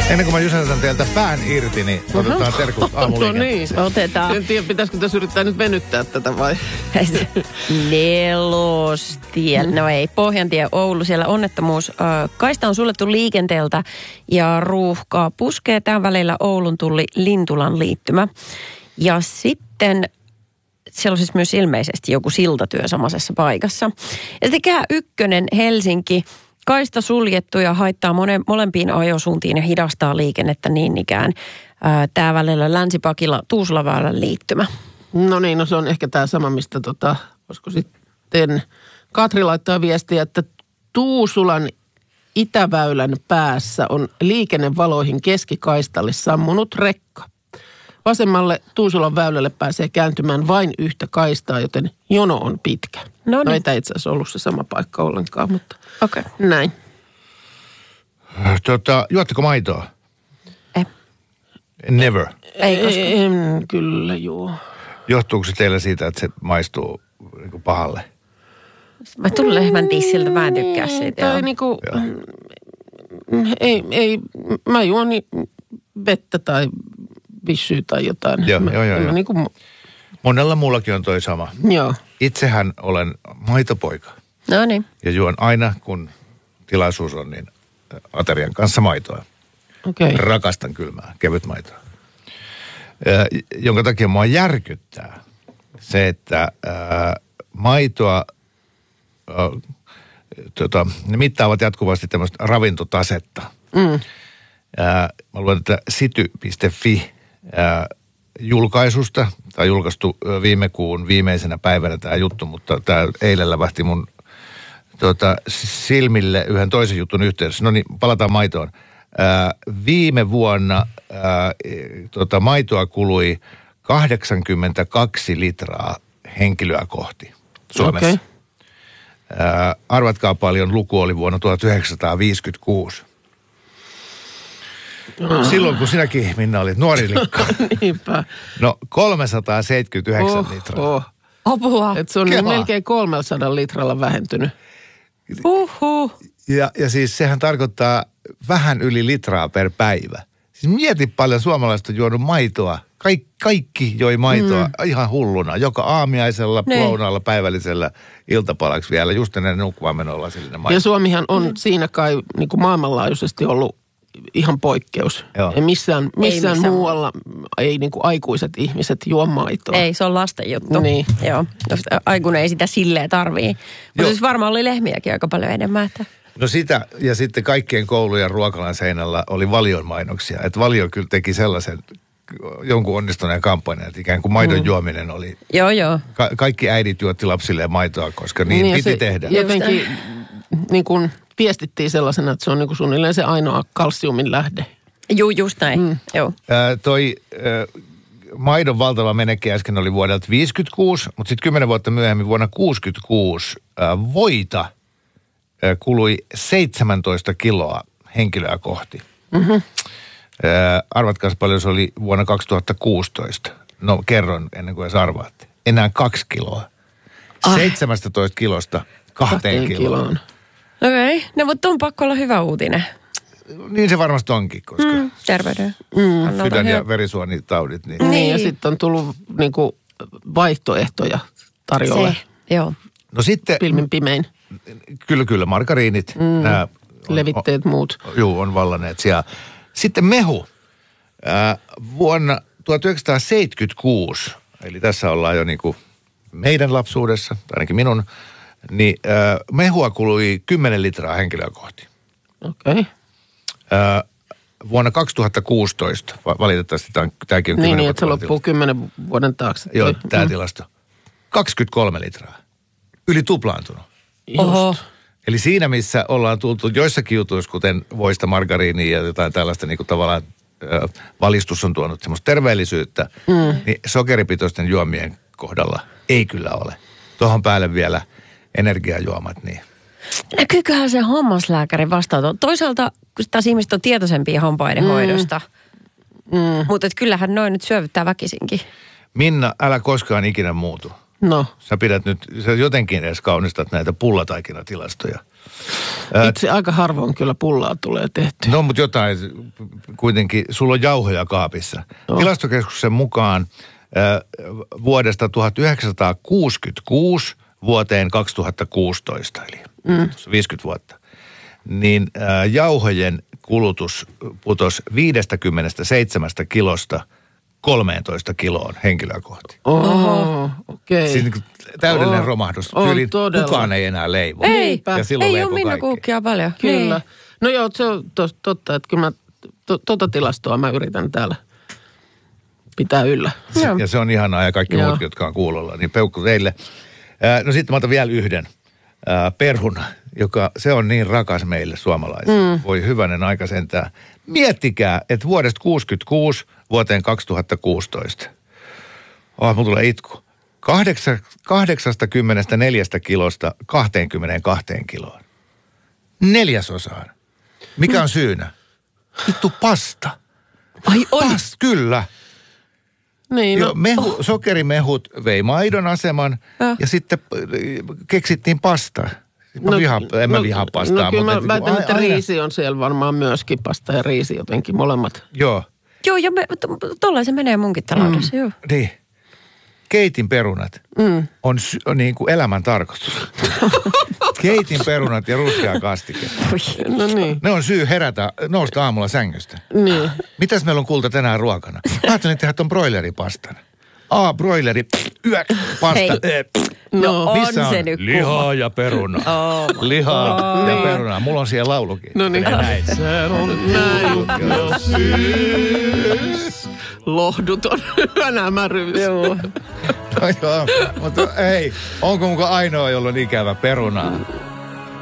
Ennen kuin mä jysätän teiltä pään irti, niin otetaan terkut aamuliikenteeseen. No niin, Otetaan. en tiedä, pitäisikö tässä yrittää nyt venyttää tätä vai? Nelostie. No ei, Pohjantie Oulu. Siellä onnettomuus. Kaista on suljettu liikenteeltä ja ruuhkaa puskee tämän välillä Oulun tulli Lintulan liittymä. Ja sitten siellä on siis myös ilmeisesti joku siltatyö samaisessa paikassa. Ja sitten Kää-ykkönen Helsinki. Kaista suljettu ja haittaa molempiin ajosuuntiin ja hidastaa liikennettä niin ikään. Tämä välillä Länsipakilla Tuusulanväylän liittymä. No niin, no se on ehkä tämä sama, mistä olisiko sitten Katri laittaa viestiä, että Tuusulan itäväylän päässä on liikennevaloihin keskikaistalle sammunut rekka. Vasemmalle Tuusulan väylälle pääsee kääntymään vain yhtä kaistaa, joten jono on pitkä. No ei tämä itse asiassa ollut se sama paikka ollenkaan, mutta näin. Juotteko maitoa? Ei. Never. En kyllä, joo. Johtuuko se teillä siitä, että se maistuu niin pahalle? Mä tulen lehmän tissiltä, mä en tykkää siitä. Tai niinku, ei, mä juon vettä tai vissyä tai jotain. Joo. Niinku, monella muullakin on toi sama. Joo. Itsehän olen maitopoika. No niin. Ja juon aina, kun tilaisuus on, niin aterian kanssa maitoa. Okay. Rakastan kylmää, kevyt maitoa. Jonka takia mua järkyttää se, että maitoa, ne mittaavat jatkuvasti tämmöistä ravintotasetta. Mä luulen, että city.fi julkaisusta, tai julkaistu viime kuun viimeisenä päivänä tämä juttu, mutta tämä eilen lävähti mun silmille yhden toisen jutun yhteydessä. No niin, palataan maitoon. Viime vuonna maitoa kului 82 litraa henkilöä kohti Suomessa. Okay. Arvatkaa paljon luku oli vuonna 1956. Silloin kun sinäkin, Minna, olit nuori likka. Niinpä. No 379 litraa. Apua. Et se on melkein 300 litralla vähentynyt. Ja siis sehän tarkoittaa vähän yli litraa per päivä. Siis mieti paljon suomalaiset on juonut maitoa. Kaikki joi maitoa ihan hulluna. Joka aamiaisella, lounaalla, päivällisellä, iltapalaksi vielä. Just ennen nukkumaan menolla sillinen maito. Ja Suomihan on siinä kai niin kuin maailmanlaajuisesti ollut ihan poikkeus. Joo. Ja missään muualla ei niin kuin aikuiset ihmiset juo maitoa. Ei, se on lasten juttu. Niin. Joo, aikuinen ei sitä silleen tarvii. Mutta siis varmaan oli lehmiäkin aika paljon enemmän. Että... No sitä, ja sitten kaikkien koulujen ruokalan seinällä oli Valion mainoksia. Että Valio kyllä teki sellaisen jonkun onnistuneen kampanjan, että ikään kuin maidon juominen oli... Joo. Kaikki äidit juotti lapsilleen maitoa, koska niin piti tehdä. Jotenkin niin kuin viestittiin sellaisena, että se on niin kuin suunnilleen se ainoa kalsiumin lähde. Juu, just näin. Joo. Maidon valtava menekki äsken oli vuodelta 56, mutta sitten 10 vuotta myöhemmin vuonna 66 voita kului 17 kiloa henkilöä kohti. Arvatkaas paljon se oli vuonna 2016. No kerron ennen kuin edes arvaatte. Enää 2 kiloa. 17 kilosta 2 kiloon. Okei. No mutta on pakko olla hyvä uutinen. Niin se varmasti onkin, koska terveyden. sydän- ja verisuonitaudit. Niin, ja sitten on tullut niinku vaihtoehtoja tarjolle. Joo. No sitten... Pilmin pimein. Kyllä, margariinit. Nämä levitteet muut. Joo, on vallaneet siellä. Sitten mehu. Vuonna 1976, eli tässä ollaan jo niinku meidän lapsuudessa, tai ainakin minun, niin mehua kului 10 litraa henkilöä kohti. Okei. Vuonna 2016, valitettavasti tämäkin on 10 niin, että se loppuu 10 vuoden taakse. Joo, tämä tilasto. 23 litraa. Yli tuplaantunut. Oho. Eli siinä, missä ollaan tultu joissakin jutuissa, kuten voista, margariinia ja jotain tällaista niin kuin tavallaan valistus on tuonut semmoista terveellisyyttä, niin sokeripitoisten juomien kohdalla ei kyllä ole. Tuohon päälle vielä energiajuomat, niin... Näkyyköhän se hammaslääkärin vastaanoton? Toisaalta, kun taas ihmiset on tietoisempia hampaiden hoidosta, mutta kyllähän noin nyt syövyttää väkisinkin. Minna, älä koskaan ikinä muutu. No. Sä jotenkin edes kaunistat näitä pullataikinatilastoja. Itse aika harvoin kyllä pullaa tulee tehty. No, mutta jotain kuitenkin. Sulla on jauhoja kaapissa. No. Tilastokeskuksen mukaan vuodesta 1966 vuoteen 2016, eli 50 vuotta, niin jauhojen kulutus putosi 57 kilosta 13 kiloon henkilöä kohti. Oho, okei. Siis niin täydellinen romahdus. Tyyliin kukaan ei enää leivo. Ei ole Minna kaikki. Kuukkia paljon. Kyllä. Niin. No joo, se on totta, että kyllä tota tilastoa mä yritän täällä pitää yllä. Ja se on ihanaa ja kaikki muut, jotka on kuulolla, niin peukku teille. No sitten mä otan vielä yhden. Peruna, se on niin rakas meille suomalaisille. Voi hyvänen aika sentään. Miettikää, että vuodesta 66 vuoteen 2016. Mulla tulee itku. 84 kilosta 22 kiloon. 4/4. Mikä on syynä? Vittu pasta. Ai on. Kyllä. Niin, no. Sokerimehut vei maidon aseman ja sitten keksittiin pastaa. En mä vihaa pastaa. No kyllä mä väitän, että riisi on siellä varmaan myöskin, pasta ja riisi jotenkin molemmat. Joo. Joo, ja tollain se menee munkin taloudessa, joo. Niin. Keitin perunat on niin kuin elämän tarkoitus. Keitin perunat ja ruskea kastike. No niin. Ne on syy nousta aamulla sängystä. Niin. Mitäs meillä on kulta tänään ruokana? Mä ajattelin tehdä ton broileripastan. Broileri, pasta. No on missä se nyt lihaa ja peruna. Lihaa ja peruna. Mulla on siellä laulukin. No niin. Näin. Se on näin. Lohduton hämäryys. Joo. No joo, mutta hei, onko muka ainoa, jolla on ikävä perunaa?